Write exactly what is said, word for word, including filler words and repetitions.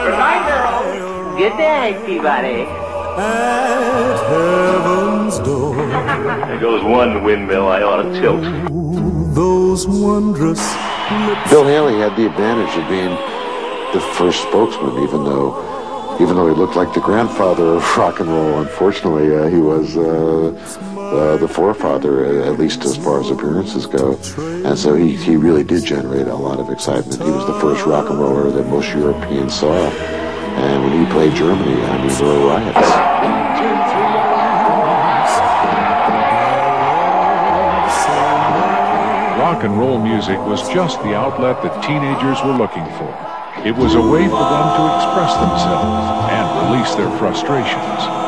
Good night, girl. Good night, Peabody. At heaven's door. There goes one windmill I ought to tilt. Those wondrous lips. Bill Haley had the advantage of being the first spokesman, even though even though he looked like the grandfather of rock and roll. Unfortunately, uh, he was uh, uh, the forefather, at least as far as appearances go. And so he, he really did generate a lot of excitement. He was the first rock and roller that most Europeans saw. And when he played Germany, I mean, there were riots. Rock and roll music was just the outlet that teenagers were looking for. It was a way for them to express themselves and release their frustrations.